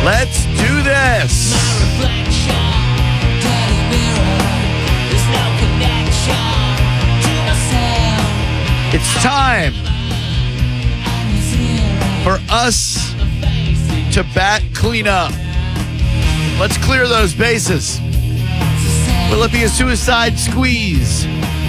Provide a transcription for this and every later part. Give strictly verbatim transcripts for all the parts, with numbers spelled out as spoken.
Let's do this. It's time for us to bat cleanup. Let's clear those bases. Will it be a suicide squeeze?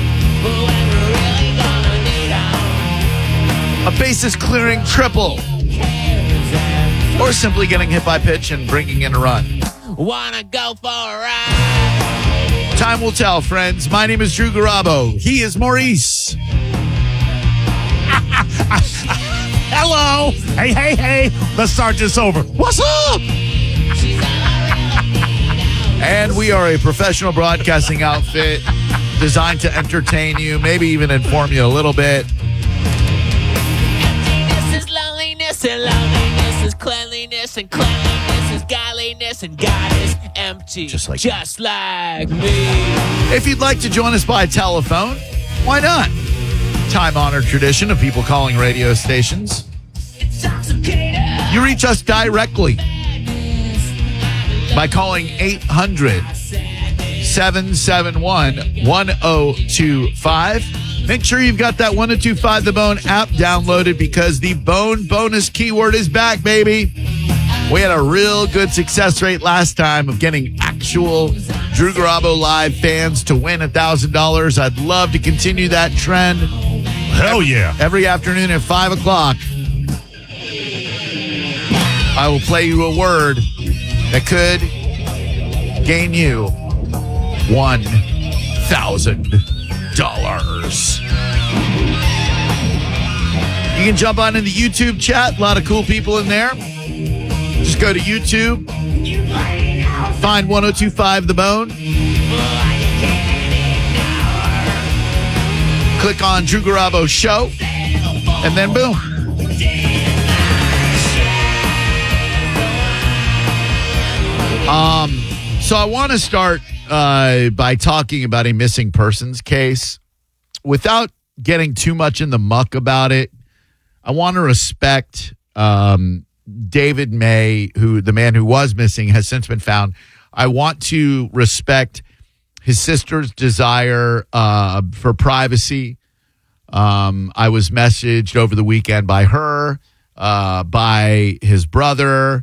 A bases clearing triple? Or simply getting hit by pitch and bringing in a run? Wanna go for a ride? Time will tell, friends. My name is Drew Garabo. He is Maurice. Hello. Hey, hey, hey. Let's start this over. What's up? And we are a professional broadcasting outfit designed to entertain you, maybe even inform you a little bit. Emptiness is loneliness, and loneliness is cleanliness, and cleanliness is godliness, and God is empty. Just like just like me. If you'd like to join us by telephone, why not? Time-honored tradition of people calling radio stations. You reach us directly by calling eight hundred, seven seven one, one oh two five. Make sure you've got that one oh two five The Bone app downloaded because the Bone bonus keyword is back, baby. We had a real good success rate last time of getting actual Drew Garabo Live fans to win one thousand dollars. I'd love to continue that trend. Hell yeah. Every afternoon at five o'clock, I will play you a word that could gain you one thousand dollars. You can jump on in the YouTube chat. A lot of cool people in there. Just go to YouTube, find one oh two five The Bone, click on Drew Garabo Show, and then boom. Um, so I want to start uh, by talking about a missing persons case. Without getting too much in the muck about it, I want to respect um, David May, who the man who was missing has since been found. I want to respect his sister's desire uh, for privacy. Um, I was messaged over the weekend by her, uh, by his brother,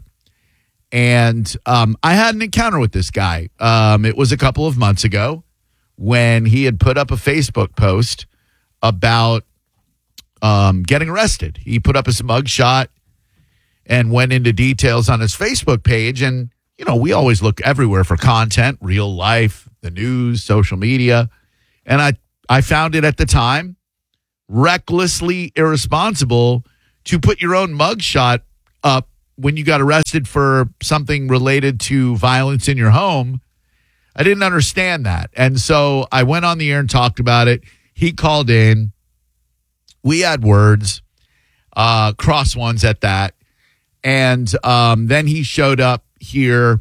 and um, I had an encounter with this guy. Um, it was a couple of months ago when he had put up a Facebook post about um, getting arrested. He put up his mugshot and went into details on his Facebook page. And, you know, we always look everywhere for content, real life, the news, social media. And I, I found it at the time recklessly irresponsible to put your own mugshot up when you got arrested for something related to violence in your home. I didn't understand that. And so I went on the air and talked about it. He called in. We had words, uh, cross ones at that. And um, then he showed up here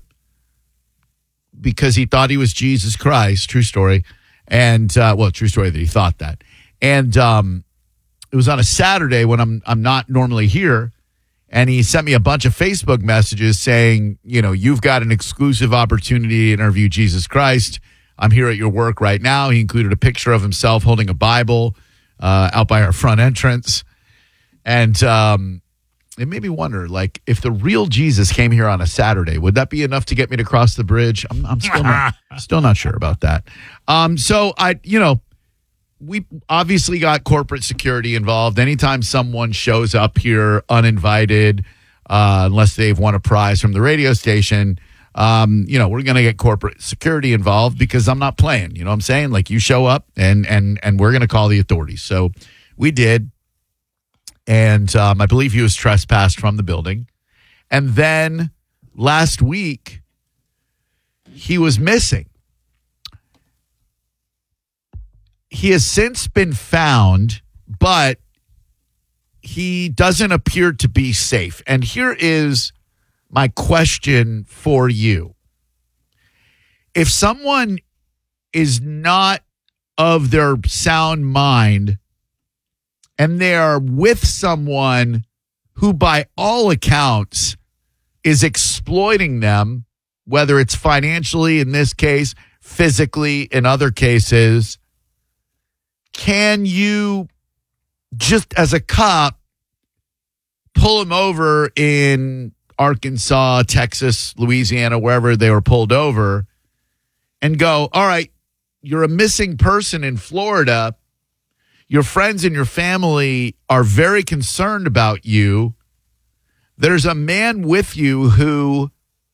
because he thought he was Jesus Christ. True story. And, uh, well, true story that he thought that. And um, it was on a Saturday when I'm I'm not normally here. And he sent me a bunch of Facebook messages saying, you know, you've got an exclusive opportunity to interview Jesus Christ. I'm here at your work right now. He included a picture of himself holding a Bible uh, out by our front entrance. And um, it made me wonder, like, if the real Jesus came here on a Saturday, would that be enough to get me to cross the bridge? I'm, I'm still not, still not sure about that. Um, so I, you know, we obviously got corporate security involved. Anytime someone shows up here uninvited, uh, unless they've won a prize from the radio station, um, you know, we're going to get corporate security involved because I'm not playing. You know what I'm saying? Like, you show up and and and we're going to call the authorities. So we did. And um, I believe he was trespassed from the building. And then last week, he was missing. He has since been found, but he doesn't appear to be safe. And here is my question for you. If someone is not of their sound mind and they are with someone who, by all accounts, is exploiting them, whether it's financially in this case, physically in other cases, can you just as a cop pull them over in Arkansas, Texas, Louisiana, wherever they were pulled over, and go, all right, you're a missing person in Florida. Your friends and your family are very concerned about you. There's a man with you who,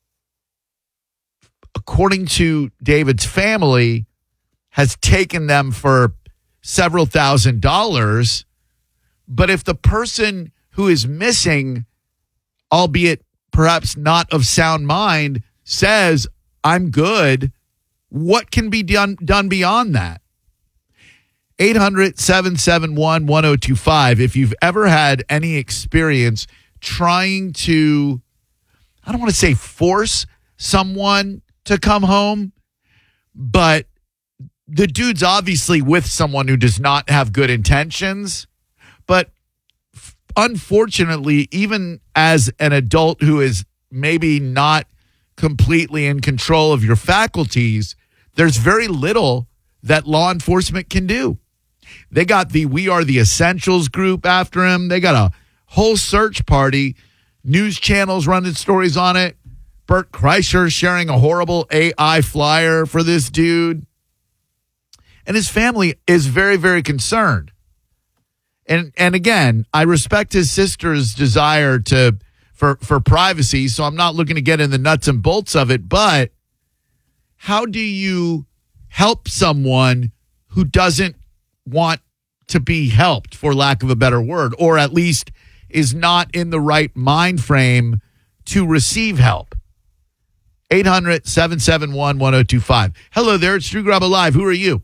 according to David's family, has taken them for several thousand dollars. But if the person who is missing, albeit perhaps not of sound mind, says, I'm good, what can be done, done beyond that? eight hundred, seven seven one, one oh two five. If you've ever had any experience trying to, I don't want to say force someone to come home, but the dude's obviously with someone who does not have good intentions. But unfortunately, even as an adult who is maybe not completely in control of your faculties, there's very little that law enforcement can do. They got the We Are the Essentials group after him. They got a whole search party, news channels running stories on it. Bert Kreischer sharing a horrible A I flyer for this dude. And his family is very, very concerned. And and again, I respect his sister's desire to for, for privacy, so I'm not looking to get in the nuts and bolts of it, but how do you help someone who doesn't want to be helped, for lack of a better word, or at least is not in the right mind frame to receive help? eight hundred, seven seven one, one oh two five. Hello there, it's Drew Graba Live. Who are you?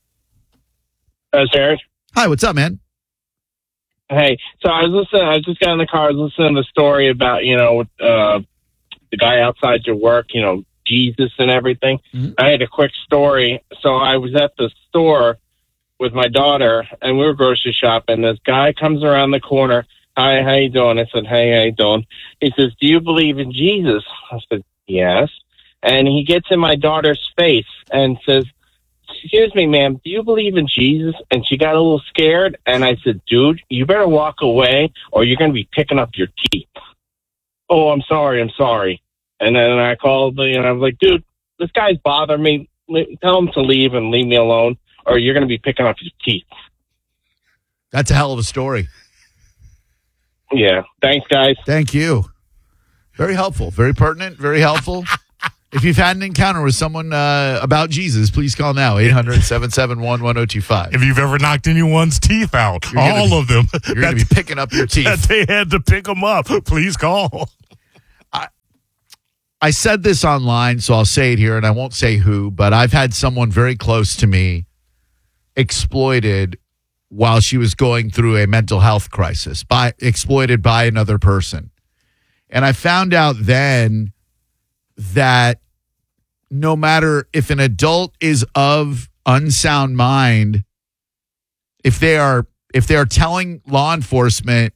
Uh, Jared. Hi, what's up, man? Hey, so I was listening, I just got in the car, I was listening to the story about, you know, uh, the guy outside your work, you know, Jesus and everything. Mm-hmm. I had a quick story. So I was at the store with my daughter, and we were grocery shopping. This guy comes around the corner. Hi, how you doing? I said, hey, how you doing? He says, do you believe in Jesus? I said, yes. And he gets in my daughter's face and says, excuse me, ma'am, do you believe in Jesus? And she got a little scared. And I said, dude, you better walk away or you're going to be picking up your teeth. Oh, I'm sorry. I'm sorry. And then I called the, and I was like, dude, this guy's bothering me. Tell him to leave and leave me alone or you're going to be picking up your teeth. That's a hell of a story. Yeah. Thanks, guys. Thank you. Very helpful. Very pertinent. Very helpful. If you've had an encounter with someone uh, about Jesus, please call now, eight hundred, seven seven one, one oh two five. If you've ever knocked anyone's teeth out, you're all be, of them. You're going to be picking up your teeth. That they had to pick them up. Please call. I, I said this online, so I'll say it here, and I won't say who, but I've had someone very close to me exploited while she was going through a mental health crisis, by exploited by another person. And I found out then that no matter if an adult is of unsound mind, if they are if they are telling law enforcement,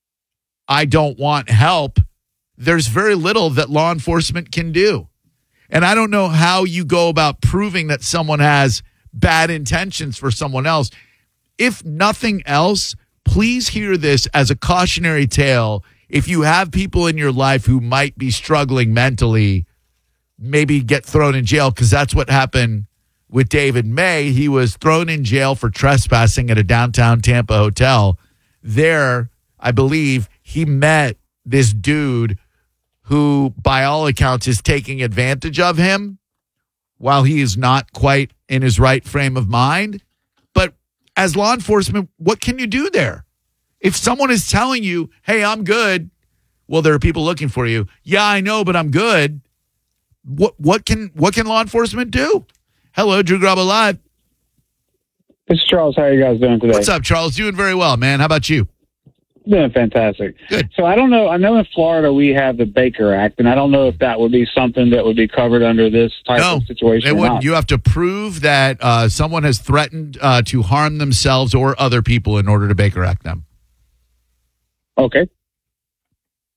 I don't want help, there's very little that law enforcement can do. And I don't know how you go about proving that someone has bad intentions for someone else. If nothing else, please hear this as a cautionary tale. If you have people in your life who might be struggling mentally, maybe get thrown in jail, because that's what happened with David May. He was thrown in jail for trespassing at a downtown Tampa hotel. There, I believe, he met this dude who, by all accounts, is taking advantage of him while he is not quite in his right frame of mind. But as law enforcement, what can you do there? If someone is telling you, hey, I'm good, well, there are people looking for you. Yeah, I know, but I'm good. What what can what can law enforcement do? Hello, Drew Graba Live. This is Charles. How are you guys doing today? What's up, Charles? Doing very well, man. How about you? Doing fantastic. Good. So I don't know. I know in Florida we have the Baker Act, and I don't know if that would be something that would be covered under this type no, of situation. It or wouldn't. not. You have to prove that uh, someone has threatened uh, to harm themselves or other people in order to Baker Act them. Okay.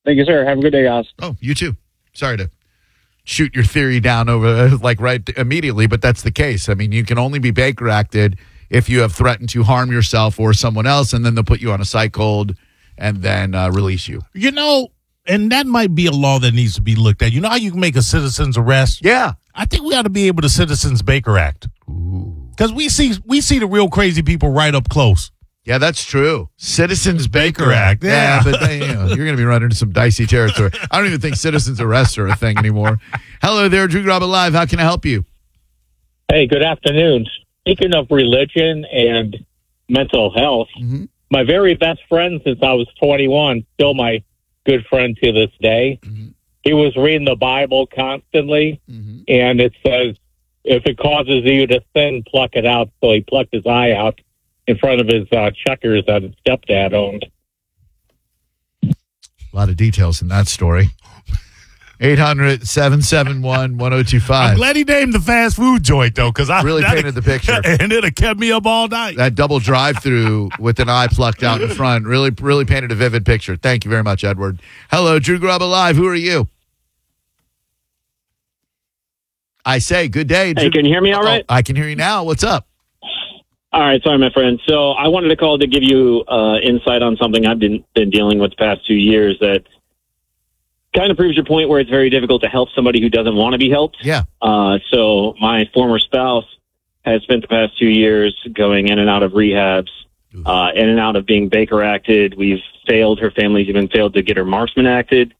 Thank you, sir. Have a good day, guys. Oh, you too. Sorry to shoot your theory down over like right immediately, but that's the case. I mean, you can only be Baker acted if you have threatened to harm yourself or someone else, and then they'll put you on a psych hold and then uh, release you. You know, and that might be a law that needs to be looked at. You know how you can make a citizen's arrest? Yeah. I think we ought to be able to Citizens Baker Act. Because we see we see the real crazy people right up close. Yeah, that's true. Citizens Baker, Baker Act. Act, yeah. but they, you know, you're going to be running into some dicey territory. I don't even think citizens arrests are a thing anymore. Hello there, Drew Garabo Live. How can I help you? Hey, good afternoon. Speaking of religion and mental health, Mm-hmm. my very best friend since I was twenty-one, still my good friend to this day, Mm-hmm. he was reading the Bible constantly, Mm-hmm. and it says, if it causes you to sin, pluck it out. So he plucked his eye out in front of his uh, checkers that his stepdad owned. A lot of details in that story. eight hundred, seven seven one, one oh two I'm five. glad he named the fast food joint, though, because I Really that- painted the picture. And it have kept me up all night. That double drive-through with an eye plucked out in front really, really painted a vivid picture. Thank you very much, Edward. Hello, Drew Garabo Live. Who are you? I say, good day. Hey, can you hear me all right? Oh, I can hear you now. What's up? All right, sorry, my friend. So I wanted to call to give you uh, insight on something I've been been dealing with the past two years that kind of proves your point where it's very difficult to help somebody who doesn't want to be helped. Yeah. Uh, so my former spouse has spent the past two years going in and out of rehabs, uh, in and out of being Baker acted. We've failed. Her family's even failed to get her Marksman acted.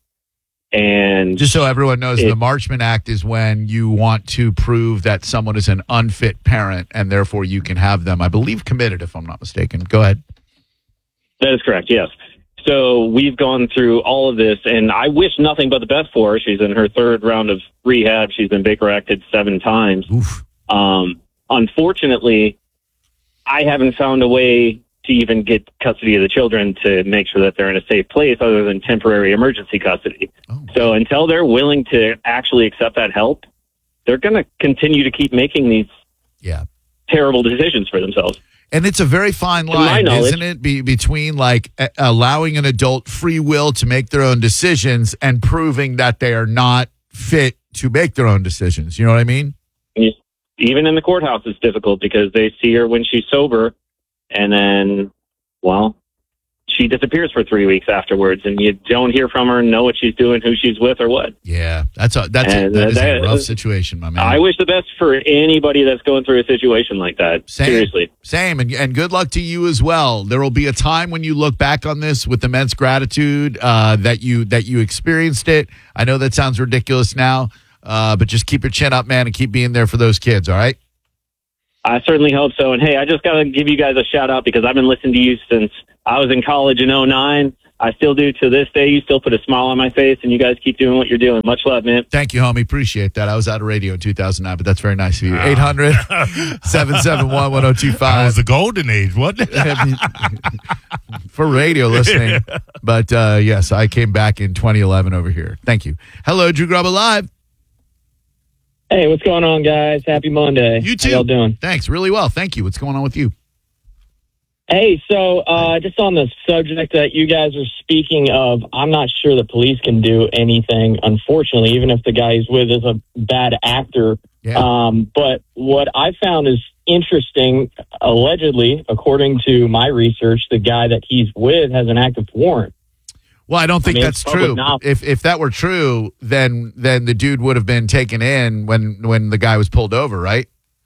And Just so everyone knows, It- the Marchman Act is when you want to prove that someone is an unfit parent and therefore you can have them, I believe, committed, if I'm not mistaken. Go ahead. that is correct, yes. So we've gone through all of this, and I wish nothing but the best for her. She's in her third round of rehab. She's been Baker acted seven times. Oof. Um, unfortunately, I haven't found a way to even get custody of the children to make sure that they're in a safe place other than temporary emergency custody. Oh. So until they're willing to actually accept that help, they're going to continue to keep making these Yeah. terrible decisions for themselves. And it's a very fine my line, knowledge- isn't it, be, between like a- allowing an adult free will to make their own decisions and proving that they are not fit to make their own decisions. You know what I mean? You- Even in the courthouse, it's difficult because they see her when she's sober, and then, well, she disappears for three weeks afterwards, and you don't hear from her, know what she's doing, who she's with, or what. Yeah, that's a that's a, And, that uh, is a that- rough situation, my man. I wish the best for anybody that's going through a situation like that. Same. Seriously. Same, and and good luck to you as well. There will be a time when you look back on this with immense gratitude uh, that you that you experienced it. I know that sounds ridiculous now, uh, but just keep your chin up, man, and keep being there for those kids. All right. I certainly hope so. And hey, I just got to give you guys a shout out because I've been listening to you since I was in college in oh nine. I still do to this day. You still put a smile on my face, and you guys keep doing what you're doing. Much love, man. Thank you, homie. Appreciate that. I was out of radio in two thousand nine, but that's very nice of you. eight hundred, seven seven one, one oh two That five. was the golden age, wasn't it? For radio listening. But uh, yes, I came back in twenty eleven over here. Thank you. Hello, Drew Garabo Live. Hey, what's going on, guys? Happy Monday. You too. How y'all doing? Thanks. Really well. Thank you. What's going on with you? Hey, so uh, just on the subject that you guys are speaking of, I'm not sure the police can do anything, unfortunately, even if the guy he's with is a bad actor. Yeah. Um, but what I found is interesting, allegedly, according to my research, the guy that he's with has an active warrant. Well, I don't think I mean, that's it's public true. knowledge. If if that were true, then then the dude would have been taken in when when the guy was pulled over, right?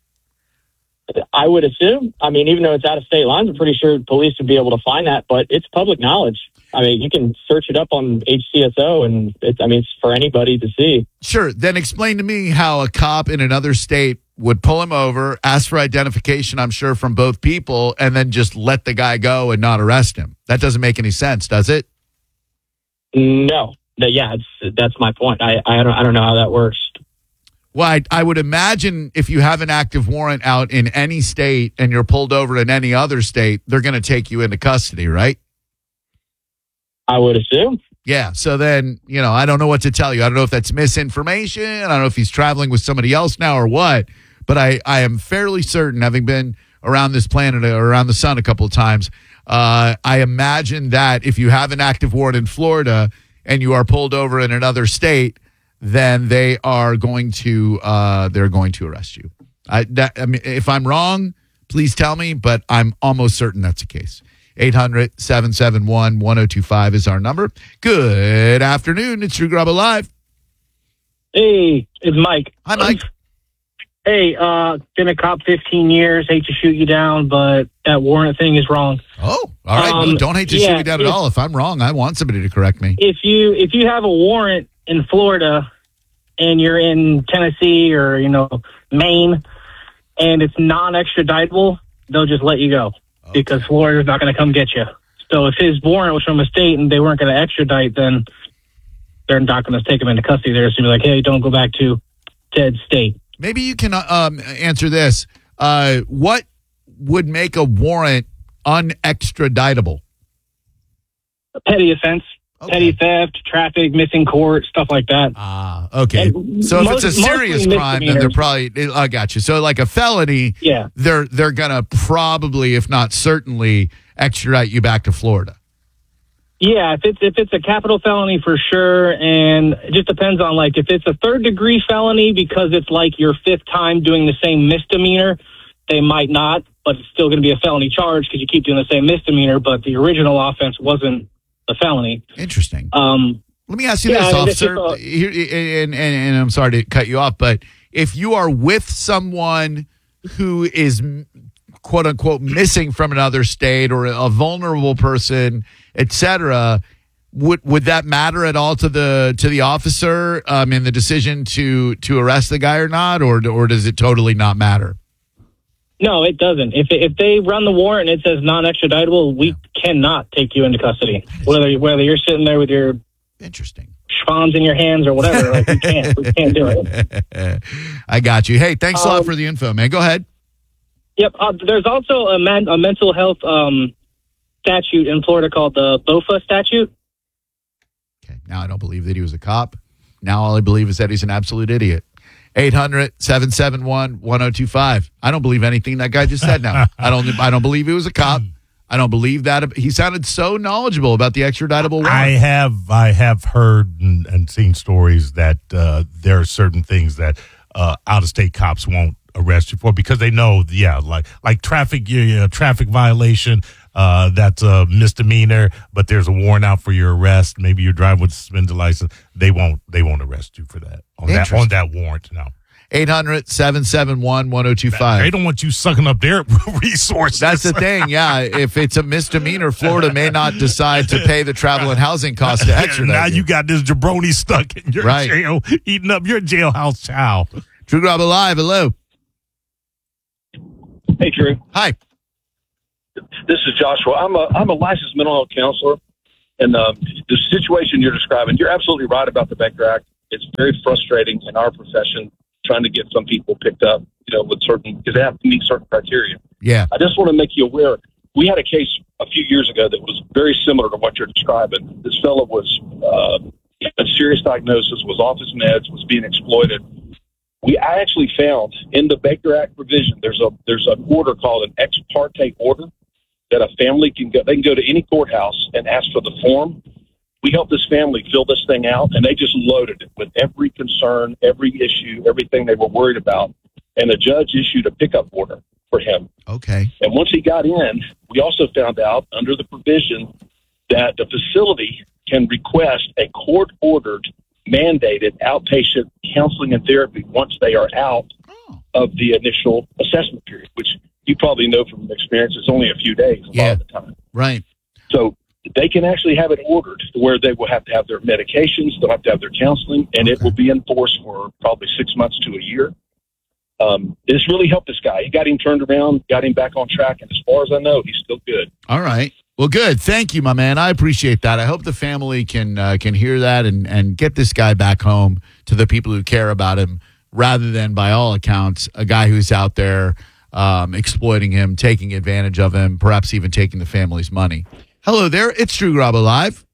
I would assume. I mean, even though it's out of state lines, I'm pretty sure police would be able to find that, but it's public knowledge. I mean, you can search it up on H C S O, and it's, I mean, it's for anybody to see. Sure. Then explain to me how a cop in another state would pull him over, ask for identification, I'm sure, from both people, and then just let the guy go and not arrest him. That doesn't make any sense, does it? No, that, yeah, it's, that's my point. I, I don't, I don't know how that works. Well, I, I would imagine if you have an active warrant out in any state and you're pulled over in any other state, they're going to take you into custody, right? I would assume. Yeah. So then, you know, I don't know what to tell you. I don't know if that's misinformation. I don't know if he's traveling with somebody else now or what. But I, I am fairly certain, having been around this planet or around the sun a couple of times, uh, I imagine that if you have an active warrant in Florida, and you are pulled over in another state, then they are going to uh, they're going to arrest you. I, that, I mean, if I'm wrong, please tell me, but I'm almost certain that's the case. eight hundred, seven seven one, one oh two five is our number. Good afternoon. It's Drew Garabo Live. Hey, it's Mike. Hi, Mike. Hey, uh, been a cop fifteen years. Hate to shoot you down, but that warrant thing is wrong. Oh, all right. Um, no, don't hate to yeah, shoot me down if, at all. If I'm wrong, I want somebody to correct me. If you if you have a warrant in Florida and you're in Tennessee or, you know, Maine, and it's non-extraditable, they'll just let you go okay. because Florida's not going to come get you. So if his warrant was from a state and they weren't going to extradite, then they're not going to take him into custody. They're just going to be like, hey, don't go back to Ted's state. Maybe you can um, answer this. Uh, what would make a warrant unextraditable? A petty offense. Okay. Petty theft, traffic, missing court, stuff like that. Ah, okay. And so if most, it's a serious crime, then they're probably, I got you. So like a felony, yeah. they're they're going to probably, if not certainly, extradite you back to Florida. Yeah, if it's if it's a capital felony for sure, and it just depends on, like, if it's a third degree felony because it's like your fifth time doing the same misdemeanor, they might not, but it's still going to be a felony charge because you keep doing the same misdemeanor, but the original offense wasn't a felony. Interesting. Um, Let me ask you yeah, this, I mean, officer, a, Here, and, and, and I'm sorry to cut you off, but if you are with someone who is, quote unquote, missing from another state or a vulnerable person, et cetera, would would that matter at all to the to the officer um, in the decision to to arrest the guy or not, or or does it totally not matter? No, it doesn't. If if they run the warrant and it says non-extraditable, we yeah. cannot take you into custody. Whether whether you're sitting there with your interesting schwans in your hands or whatever, like, we can't we can't do it. I got you. Hey, thanks um, a lot for the info, man. Go ahead. Yep. Uh, there's also a, man, a mental health um, statute in Florida called the BOFA statute. Okay. Now I don't believe that he was a cop. Now all I believe is that he's an absolute idiot. eight hundred, seven seven one, one oh two five. I don't believe anything that guy just said now. I don't I don't believe he was a cop. I don't believe that. He sounded so knowledgeable about the extraditable warrant. I have I have heard and, and seen stories that uh, there are certain things that uh, out-of-state cops won't arrest you for because they know, yeah, like like traffic, yeah, traffic violation, uh, that's a misdemeanor, but there's a warrant out for your arrest. Maybe you're driving with a suspended license. They won't they won't arrest you for that on that on that warrant. No. eight hundred, seven seven one, one oh two five. They don't want you sucking up their resources. That's the thing, yeah. If it's a misdemeanor, Florida may not decide to pay the travel and housing costs to extradite. Now you. you got this jabroni stuck in your right. jail, eating up your jailhouse chow. Drew Garabo Live, hello. Hey, Drew. Hi. This is Joshua. I'm a I'm a licensed mental health counselor, and uh, the situation you're describing, you're absolutely right about the Baker Act. It's very frustrating in our profession trying to get some people picked up, you know, with certain because they have to meet certain criteria. Yeah. I just want to make you aware. We had a case a few years ago that was very similar to what you're describing. This fellow was uh, a serious diagnosis, was off his meds, was being exploited. We I actually found in the Baker Act provision there's a there's an order called an ex parte order that a family can go. They can go to any courthouse and ask for the form. We helped this family fill this thing out, and they just loaded it with every concern, every issue, everything they were worried about. And the judge issued a pickup order for him. Okay. And once he got in, we also found out under the provision that the facility can request a court-ordered, mandated outpatient counseling and therapy once they are out oh. of the initial assessment period, which you probably know from experience is only a few days a yeah. lot of the time. Right. So they can actually have it ordered to where they will have to have their medications, they'll have to have their counseling, and okay. it will be in force for probably six months to a year. Um, it's really helped this guy. He got him turned around, got him back on track, and as far as I know, he's still good. All right. Well, good. Thank you, my man. I appreciate that. I hope the family can uh, can hear that and, and get this guy back home to the people who care about him rather than, by all accounts, a guy who's out there um, exploiting him, taking advantage of him, perhaps even taking the family's money. Hello there. It's Drew Garabo Live.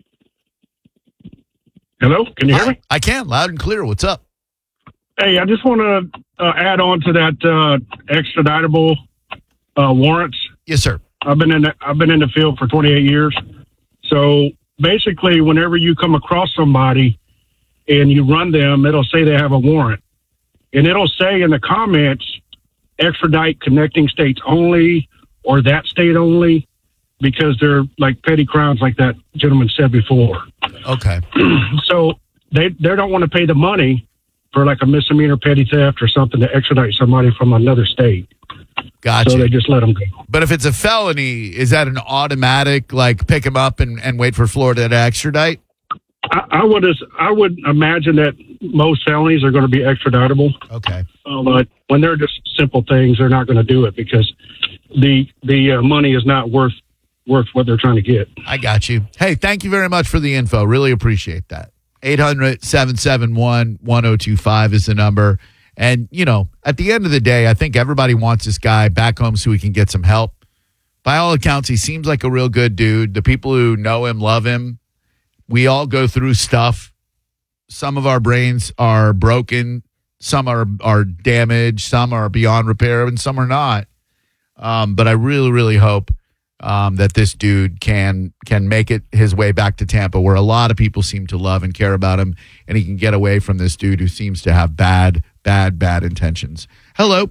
Hello? Can you hear me? I can. Loud and clear. What's up? Hey, I just want to uh, add on to that uh, extraditable uh, warrants. Yes, sir. I've been in the, I've been in the field for twenty-eight years. So basically, whenever you come across somebody and you run them, it'll say they have a warrant. And it'll say in the comments, extradite connecting states only or that state only, because they're like petty crimes like that gentleman said before. Okay. So they, they don't want to pay the money for like a misdemeanor petty theft or something to extradite somebody from another state. Gotcha. So they just let them go. But if it's a felony, is that an automatic, like, pick him up and, and wait for Florida to extradite? I, I would I would imagine that most felonies are going to be extraditable. Okay. Uh, but when they're just simple things, they're not going to do it because the the uh, money is not worth worth what they're trying to get. I got you. Hey, thank you very much for the info. Really appreciate that. eight hundred, seven seven one, one oh two five is the number. And, you know, at the end of the day, I think everybody wants this guy back home so he can get some help. By all accounts, he seems like a real good dude. The people who know him love him. We all go through stuff. Some of our brains are broken. Some are, are damaged. Some are beyond repair, and some are not. Um, but I really, really hope um, that this dude can can make it his way back to Tampa, where a lot of people seem to love and care about him, and he can get away from this dude who seems to have bad, bad, bad intentions. Hello.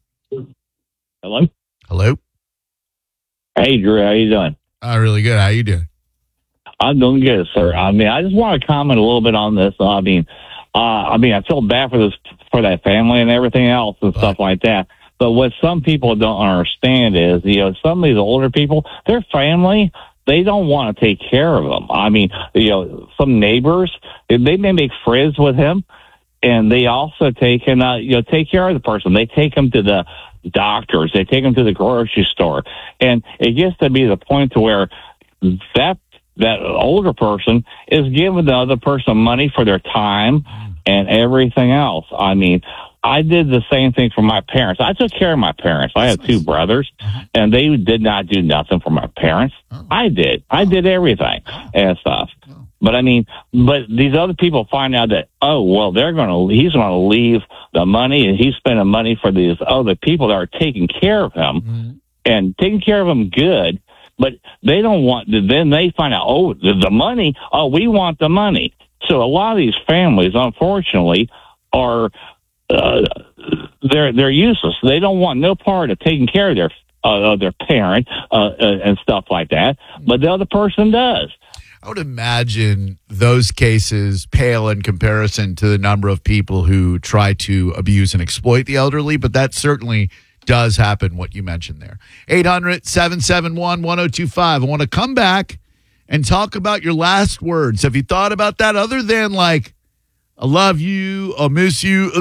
Hello. Hello. Hey, Drew. How you doing? Uh, really good. How you doing? I'm doing good, sir. I mean, I just want to comment a little bit on this. I mean, uh, I mean, I feel bad for this, for that family and everything else and But, stuff like that. But what some people don't understand is, you know, some of these older people, their family, they don't want to take care of them. I mean, you know, some neighbors, they may make friends with him, and they also take and uh, you know, take care of the person. They take him to the doctors. They take him to the grocery store, and it gets to be the point to where that. that older person is giving the other person money for their time and everything else. I mean, I did the same thing for my parents. I took care of my parents. I have two brothers, and they did not do nothing for my parents. I did. I did everything and stuff. But I mean, but these other people find out that, oh, well, they're going to, he's going to leave the money, and he's spending money for these other people that are taking care of him mm-hmm. and taking care of him good. But they don't want, then they find out, oh, the, the money, oh, we want the money. So a lot of these families, unfortunately, are, uh, they're, they're useless. They don't want no part of taking care of their, uh, of their parent, uh, uh, and stuff like that. But the other person does. I would imagine those cases pale in comparison to the number of people who try to abuse and exploit the elderly, but that certainly does happen, what you mentioned there. eight hundred, seven seven one, one oh two five. I want to come back and talk about your last words. Have you thought about that other than like, I love you, I miss you?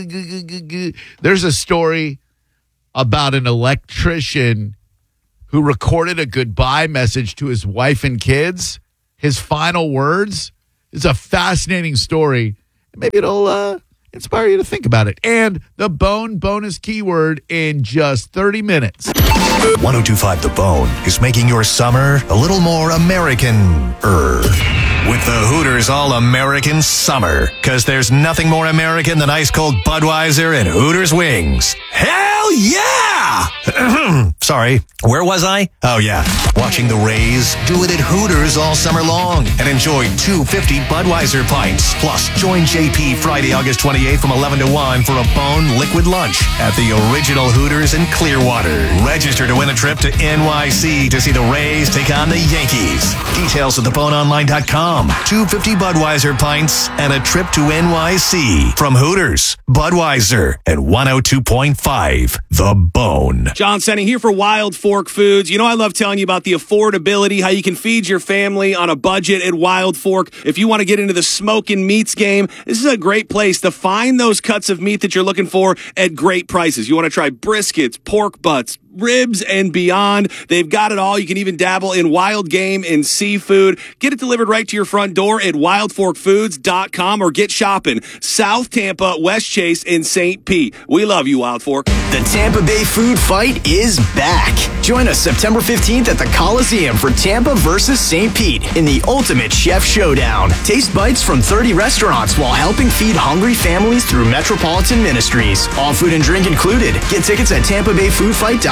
There's a story about an electrician who recorded a goodbye message to his wife and kids. His final words. It's a fascinating story. Maybe it'll uh, inspire you to think about it. And the Bone bonus keyword in just thirty minutes. one oh two five The Bone is making your summer a little more American-er. With the Hooters All-American Summer. Because there's nothing more American than ice-cold Budweiser and Hooters wings. Hell yeah! Sorry, where was I? Oh, yeah. Watching the Rays do it at Hooters all summer long. And enjoy two fifty Budweiser pints. Plus, join J P Friday, August twenty-eighth from eleven to one for a Bone liquid lunch at the original Hooters in Clearwater. Register to win a trip to N Y C to see the Rays take on the Yankees. Details at the bone online dot com. two fifty Budweiser pints and a trip to N Y C from Hooters, Budweiser, and one oh two point five The Bone. John Senning here for Wild Fork Foods. You know, I love telling you about the affordability, how you can feed your family on a budget at Wild Fork. If you want to get into the smoking meats game, this is a great place to find those cuts of meat that you're looking for at great prices. You want to try briskets, pork butts, ribs, and beyond. They've got it all. You can even dabble in wild game and seafood. Get it delivered right to your front door at wild fork foods dot com or get shopping South Tampa, West Chase, and Saint Pete. We love you, Wild Fork. The Tampa Bay Food Fight is back. Join us September fifteenth at the Coliseum for Tampa versus Saint Pete in the Ultimate Chef Showdown. Taste bites from thirty restaurants while helping feed hungry families through Metropolitan Ministries. All food and drink included. Get tickets at tampa bay food fight dot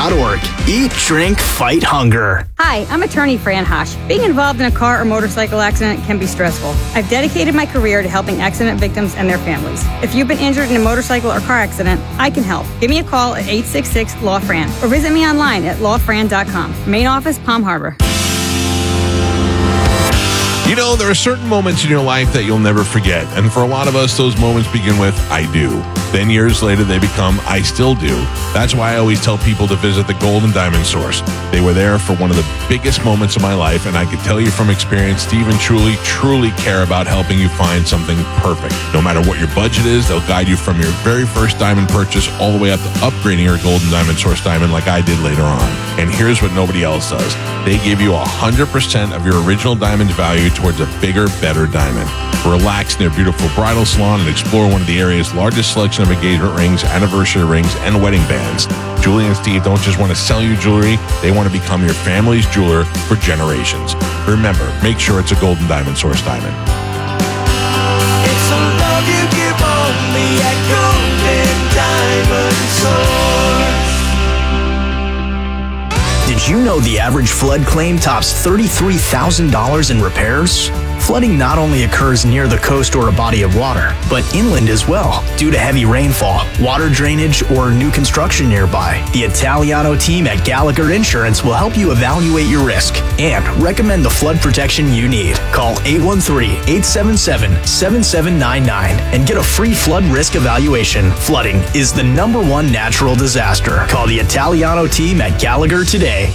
dot org. Eat, drink, fight hunger. Hi, I'm attorney Fran Hosh. Being involved in a car or motorcycle accident can be stressful. I've dedicated my career to helping accident victims and their families. If you've been injured in a motorcycle or car accident, I can help. Give me a call at eight six six, L A W, F R A N or visit me online at law fran dot com. Main office, Palm Harbor. You know, there are certain moments in your life that you'll never forget. And for a lot of us, those moments begin with, I do. Then years later, they become, I still do. That's why I always tell people to visit the Golden Diamond Source. They were there for one of the biggest moments of my life, and I can tell you from experience, Steve and Truly truly care about helping you find something perfect. No matter what your budget is, they'll guide you from your very first diamond purchase all the way up to upgrading your Golden Diamond Source diamond like I did later on. And here's what nobody else does. They give you one hundred percent of your original diamond's value towards a bigger, better diamond. Relax in their beautiful bridal salon and explore one of the area's largest selection of engagement rings, anniversary rings, and wedding bands. Julie and Steve don't just want to sell you jewelry, they want to become your family's jeweler for generations. Remember, make sure it's a Golden Diamond Source diamond. It's a love you give only at Golden Diamond Source. Did you know the average flood claim tops thirty-three thousand dollars in repairs? Flooding not only occurs near the coast or a body of water, but inland as well, due to heavy rainfall, water drainage, or new construction nearby. The Italiano team at Gallagher Insurance will help you evaluate your risk and recommend the flood protection you need. Call eight one three, eight seven seven, seven seven nine nine and get a free flood risk evaluation. Flooding is the number one natural disaster. Call the Italiano team at Gallagher today.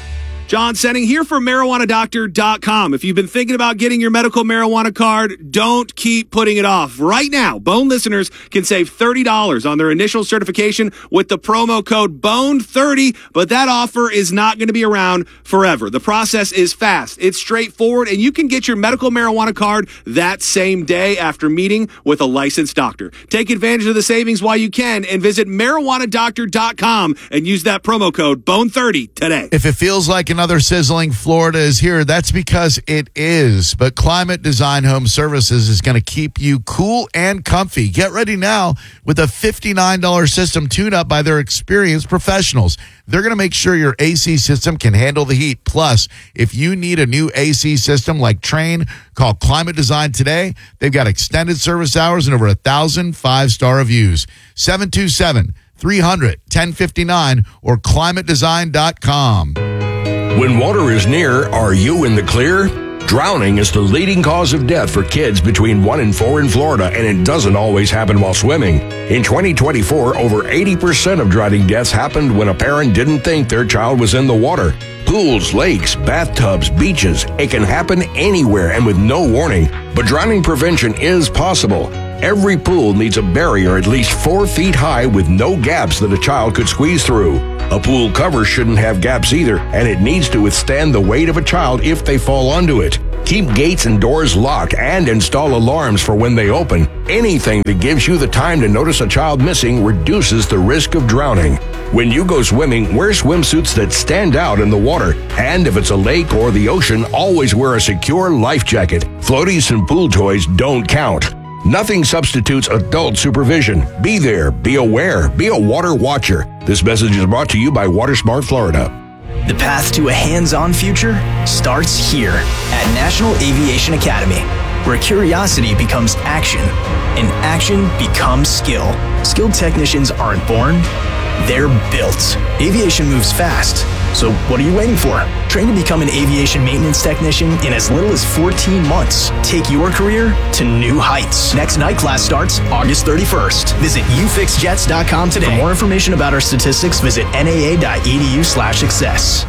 John Senning here for marijuana doctor dot com. If you've been thinking about getting your medical marijuana card, don't keep putting it off. Right now, Bone listeners can save thirty dollars on their initial certification with the promo code B O N E thirty, but that offer is not going to be around forever. The process is fast, it's straightforward, and you can get your medical marijuana card that same day after meeting with a licensed doctor. Take advantage of the savings while you can and visit marijuana doctor dot com and use that promo code B O N E thirty today. If it feels like an Another sizzling Florida is here, that's because it is. But Climate Design Home Services is going to keep you cool and comfy. Get ready now with a fifty-nine dollars system tune-up by their experienced professionals. They're going to make sure your A C system can handle the heat. Plus, if you need a new A C system like Train, call Climate Design today. They've got extended service hours and over a thousand five-star reviews. seven two seven, three hundred, ten fifty-nine or climate design dot com. When water is near, are you in the clear? Drowning is the leading cause of death for kids between one and four in Florida, and it doesn't always happen while swimming. In twenty twenty-four, over eighty percent of drowning deaths happened when a parent didn't think their child was in the water. Pools, lakes, bathtubs, beaches, it can happen anywhere and with no warning. But drowning prevention is possible. Every pool needs a barrier at least four feet high with no gaps that a child could squeeze through. A pool cover shouldn't have gaps either, and it needs to withstand the weight of a child if they fall onto it. Keep gates and doors locked and install alarms for when they open. Anything that gives you the time to notice a child missing reduces the risk of drowning. When you go swimming, wear swimsuits that stand out in the water. And if it's a lake or the ocean, always wear a secure life jacket. Floaties and pool toys don't count. Nothing substitutes adult supervision. Be there, be aware, be a water watcher. This message is brought to you by WaterSmart Florida. The path to a hands-on future starts here at National Aviation Academy, where curiosity becomes action and action becomes skill. Skilled technicians aren't born, they're built. Aviation moves fast, so what are you waiting for? Train to become an aviation maintenance technician in as little as fourteen months. Take your career to new heights. Next night class starts August thirty-first. Visit u fix jets dot com today. For more information about our statistics, visit N A A dot E D U slash success.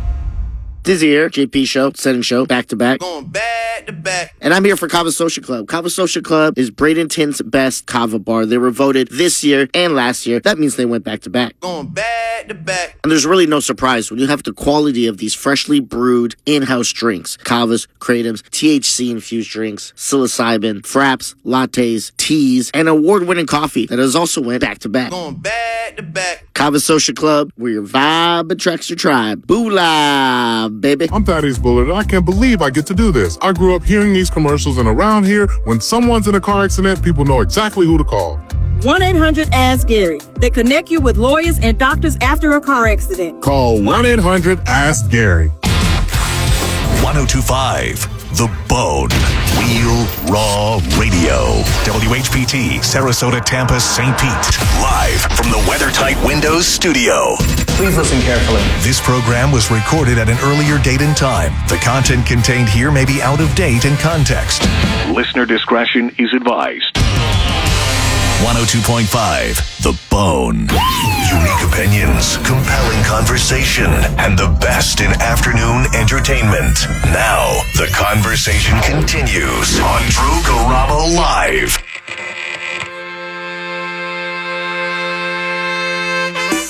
Dizzy here, J P Show, Setting Show, back to back. Going back to back. And I'm here for Kava Social Club. Kava Social Club is Bradenton's best kava bar. They were voted this year and last year. That means they went back to back. Going back to back. And there's really no surprise when you have the quality of these freshly brewed in-house drinks. Kavas, Kratom's, T H C-infused drinks, psilocybin, fraps, lattes, teas, and award-winning coffee that has also went back to back. Going back to back. Kava Social Club, where your vibe attracts your tribe. Boolah, baby. I'm Thaddeus Bullard, and I can't believe I get to do this. I grew up hearing these commercials, and around here, when someone's in a car accident, people know exactly who to call. one eight hundred ask Gary. They connect you with lawyers and doctors after a car accident. Call one eight hundred ask Gary. ten twenty-five The Bone. Real Raw Radio. W H P T, Sarasota, Tampa, Saint Pete. Live from the WeatherTight Windows studio. Please listen carefully. This program was recorded at an earlier date and time. The content contained here may be out of date in context. Listener discretion is advised. one oh two point five The Bone. Unique opinions, compelling conversation, and the best in afternoon entertainment. Now, the conversation continues on Drew Garabo Live.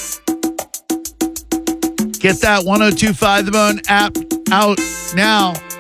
Get that ten twenty-five The Bone app out now.